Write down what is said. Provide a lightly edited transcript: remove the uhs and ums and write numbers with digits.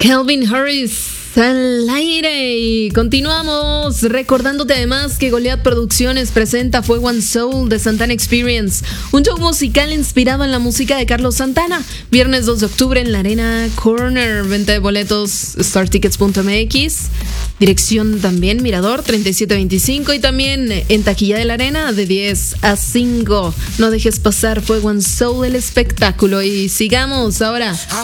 Calvin Harris al aire y continuamos recordándote además que Goliath Producciones presenta Fuego and Soul de Santana Experience, un show musical inspirado en la música de Carlos Santana. Viernes 2 de octubre en la Arena Corner, venta de boletos startickets.mx, dirección también Mirador 3725 y también en taquilla de la Arena de 10 a 5. No dejes pasar Fuego and Soul, el espectáculo, y sigamos ahora